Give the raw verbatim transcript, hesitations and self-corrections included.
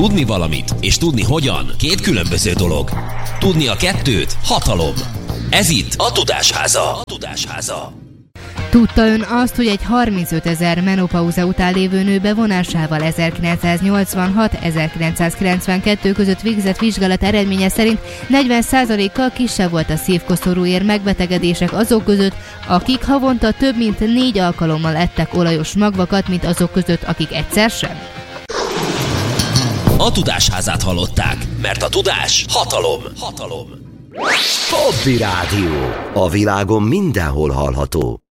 Tudni valamit és tudni hogyan két különböző dolog. Tudni a kettőt hatalom. Ez itt a Tudásháza. A Tudásháza. Tudta ön azt, hogy egy harmincötezer menopauza után lévő nő bevonásával ezerkilencszáznyolcvanhat-ezerkilencszázkilencvenkettő között végzett vizsgálat eredménye szerint negyven százalékkal kisebb volt a szívkoszorúér megbetegedések azok között, akik havonta több mint négy alkalommal ettek olajos magvakat, mint azok között, akik egyszer sem? A Tudásházát hallották, mert a tudás hatalom. Hatalom. Hobby Rádió. A világon mindenhol hallható.